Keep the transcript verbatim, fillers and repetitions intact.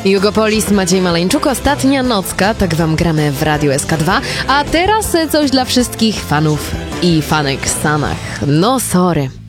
Jugopolis, Maciej Maleńczuk, ostatnia nocka, tak wam gramy w Radiu S K dwa, a teraz coś dla wszystkich fanów i fanek w Stanach. No sorry.